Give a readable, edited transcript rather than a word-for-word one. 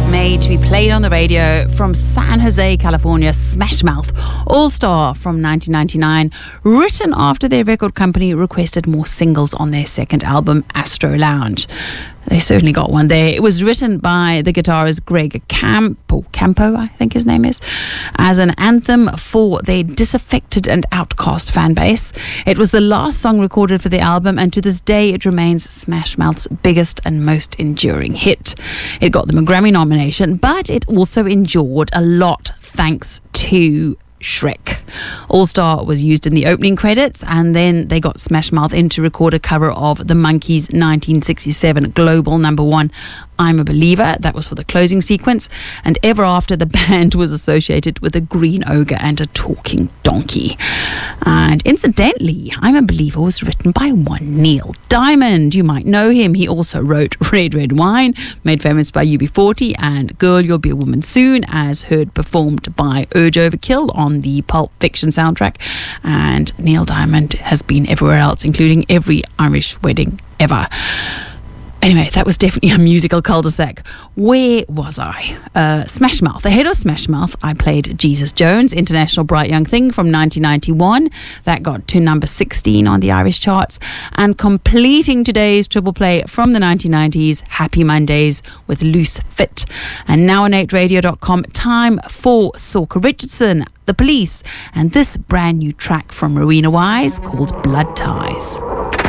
Made to be played on the radio from San Jose, California, Smash Mouth, All-Star from 1999, written after their record company requested more singles on their second album, Astro Lounge. They certainly got one there. It was written by the guitarist Greg Campo, I think his name is, as an anthem for their disaffected and outcast fan base. It was the last song recorded for the album, and to this day it remains Smash Mouth's biggest and most enduring hit. It got them a Grammy nomination, but it also endured a lot thanks to Shrek. All-Star was used in the opening credits, and then they got Smash Mouth in to record a cover of the Monkees' 1967 global #1, I'm a Believer. That was for the closing sequence, and ever after, the band was associated with a green ogre and a talking donkey. And incidentally, I'm a Believer was written by one Neil Diamond. You might know him. He also wrote Red Red Wine, made famous by UB40, and Girl, You'll Be a Woman Soon, as heard performed by Urge Overkill on the Pulp Fiction soundtrack. And Neil Diamond has been everywhere else, including every Irish wedding ever. Anyway, that was definitely a musical cul-de-sac. Where was I? Smash Mouth. Ahead of Smash Mouth, I played Jesus Jones, International Bright Young Thing from 1991. That got to number 16 on the Irish charts. And completing today's triple play from the 1990s, Happy Mondays with Loose Fit. And now on 8radio.com, time for Sorka Richardson, The Police, and this brand new track from Rowena Wise called Blood Ties.